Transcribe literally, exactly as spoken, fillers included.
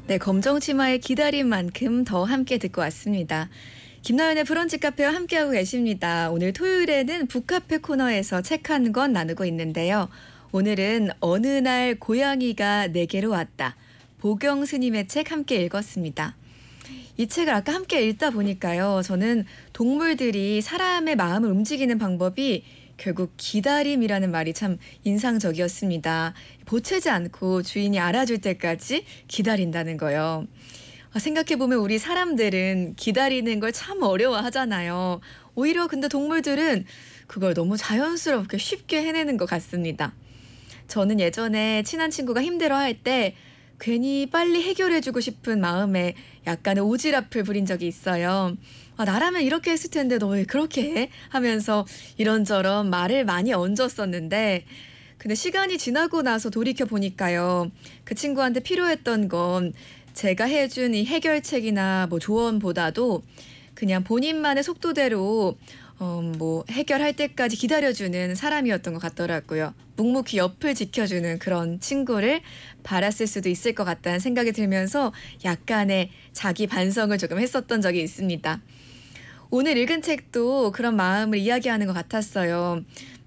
네, 검정치마의 기다린 만큼 더 함께 듣고 왔습니다. 김나연의 브런치 카페와 함께하고 계십니다. 오늘 토요일에는 북카페 코너에서 책 한 권 나누고 있는데요. 오늘은 어느 날 고양이가 내게로 왔다. 보경 스님의 책 함께 읽었습니다. 이 책을 아까 함께 읽다 보니까요. 저는 동물들이 사람의 마음을 움직이는 방법이 결국 기다림이라는 말이 참 인상적이었습니다. 보채지 않고 주인이 알아줄 때까지 기다린다는 거요. 아, 생각해보면 우리 사람들은 기다리는 걸 참 어려워하잖아요. 오히려 근데 동물들은 그걸 너무 자연스럽게 쉽게 해내는 것 같습니다. 저는 예전에 친한 친구가 힘들어할 때 괜히 빨리 해결해주고 싶은 마음에 약간의 오지랖을 부린 적이 있어요. 아, 나라면 이렇게 했을 텐데 너 왜 그렇게 해? 하면서 이런저런 말을 많이 얹었었는데 근데 시간이 지나고 나서 돌이켜 보니까요. 그 친구한테 필요했던 건 제가 해준 이 해결책이나 뭐 조언보다도 그냥 본인만의 속도대로 어, 뭐 해결할 때까지 기다려주는 사람이었던 것 같더라고요. 묵묵히 옆을 지켜주는 그런 친구를 바랐을 수도 있을 것 같다는 생각이 들면서 약간의 자기 반성을 조금 했었던 적이 있습니다. 오늘 읽은 책도 그런 마음을 이야기하는 것 같았어요.